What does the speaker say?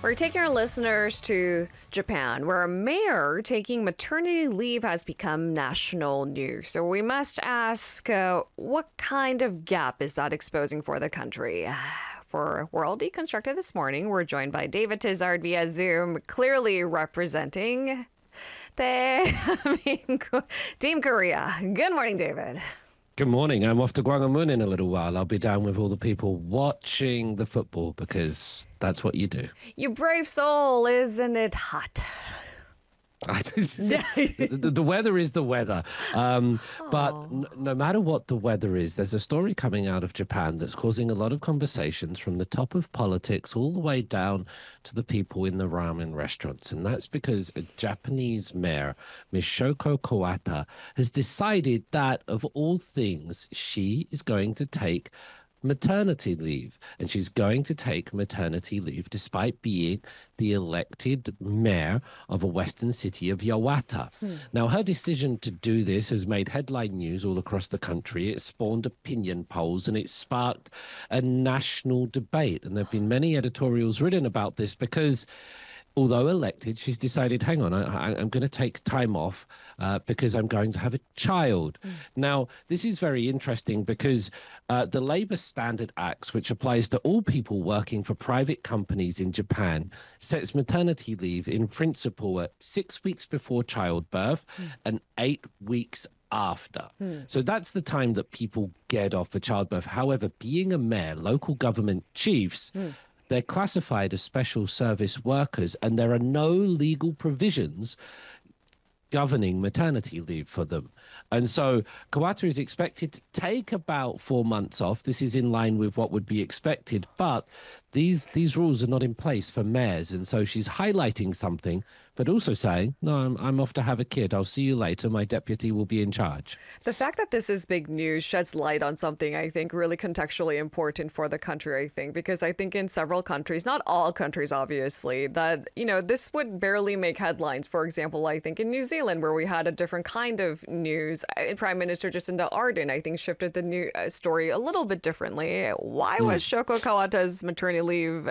We're taking our listeners to Japan, where a mayor taking maternity leave has become national news. So we must ask, what kind of gap is that exposing for the country? For World Deconstructed this morning, we're joined by David Tizard via Zoom, clearly representing Team Korea. Good morning, David. Good morning. I'm off to Gwanghwamun in a little while. I'll be down with all the people watching the football because that's what you do. You brave soul, isn't it hot? The weather is the weather. But no matter what the weather is, there's a story coming out of Japan that's causing a lot of conversations from the top of politics all the way down to the people in the ramen restaurants. And that's because a Japanese mayor, Ms. Shoko Kawata, has decided that, of all things, she is going to take maternity leave, and she's going to take maternity leave despite being the elected mayor of a western city of Yawata. Now, her decision to do this has made headline news all across the country. It spawned opinion polls and it sparked a national debate, and there have been many editorials written about this because although elected, she's decided, hang on, I'm going to take time off because I'm going to have a child. Now, this is very interesting because the Labour Standard Act, which applies to all people working for private companies in Japan, sets maternity leave in principle at 6 weeks before childbirth and 8 weeks after. So that's the time that people get off for childbirth. However, being a mayor, local government chiefs, they're classified as special service workers, and there are no legal provisions governing maternity leave for them. And so Kawata is expected to take about 4 months off. This is in line with what would be expected, but these rules are not in place for mayors. And so she's highlighting something, but also saying, no, I'm off to have a kid. I'll see you later. My deputy will be in charge. The fact that this is big news sheds light on something, I think, really contextually important for the country, I think, because I think in several countries, not all countries, obviously, that, this would barely make headlines. For example, I think in New Zealand, where we had a different kind of news, Prime Minister Jacinda Ardern, I think, shifted the story a little bit differently. Why was Shoko Kawata's maternity leave